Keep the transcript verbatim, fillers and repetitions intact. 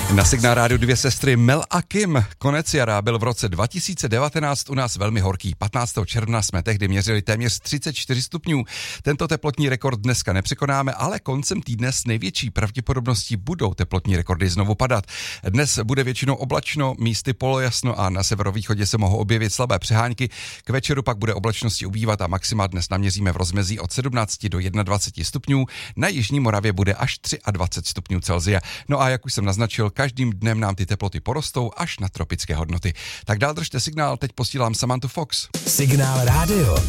Na Signál rádiu dvě sestry Mel a Kim. Konec jara byl v roce dva tisíce devatenáct u nás velmi horký. patnáctého června jsme tehdy měřili téměř třicet čtyři stupňů. Tento teplotní rekord dneska nepřekonáme, ale koncem týdne s největší pravděpodobností budou teplotní rekordy znovu padat. Dnes bude většinou oblačno, místy polojasno a na severovýchodě se mohou objevit slabé přehánky. K večeru pak bude oblačnosti ubývat a maxima dnes naměříme v rozmezí od sedmnáct do dvacet jedna stupňů. Na jižní Moravě bude až dvacet tři stupňů Celsia. No a jak už jsem naznačil, každým dnem nám ty teploty porostou až na tropické hodnoty. Tak dál držte signál, teď posílám Samanthu Fox. Signál rádio.